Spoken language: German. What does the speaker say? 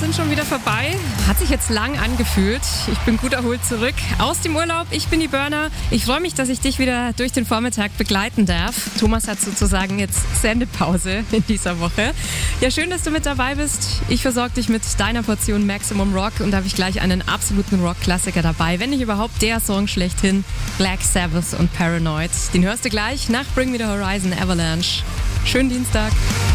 sind schon wieder vorbei. Hat sich jetzt lang angefühlt. Ich bin gut erholt zurück aus dem Urlaub. Ich bin die Burner. Ich freue mich, dass ich dich wieder durch den Vormittag begleiten darf. Thomas hat sozusagen jetzt Sendepause in dieser Woche. Ja, schön, dass du mit dabei bist. Ich versorge dich mit deiner Portion Maximum Rock und da habe ich gleich einen absoluten Rock-Klassiker dabei. Wenn nicht überhaupt der Song schlechthin. Black Sabbath und Paranoid. Den hörst du gleich nach Bring Me the Horizon Avalanche. Schönen Dienstag.